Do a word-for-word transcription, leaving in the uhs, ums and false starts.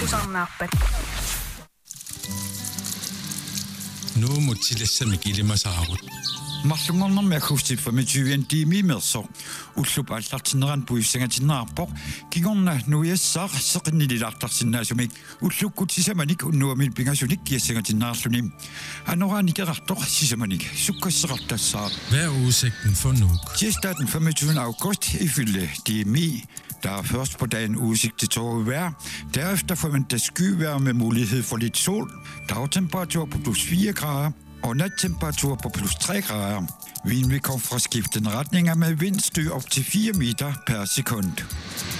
Susannaapet. Nu må tillæssamme gillimasaarut. Mallungorner med akustik for med tyve timer med så. Utlub allartineran puissangatinarpor. Kigorna nu jeg sar saqinilillartarsinnaasumik. Utlub kutsisamanik unnuamil pingassunik kiassangatinnaarlunim. Anoraanikerartor sisamanik. Sukkasserartassaar. Hvad er udsigten for nu? Tirsdag den femogtyvende august ifølge D M I. Der er først på dagen udsigt til tåget vejr. Derefter forventes skyvejr med mulighed for lidt sol. Dagtemperatur på plus fire grader. Og nattemperatur på plus tre grader. Vinden vil komme fra skiftende retninger med vindstød op til fire meter per sekund.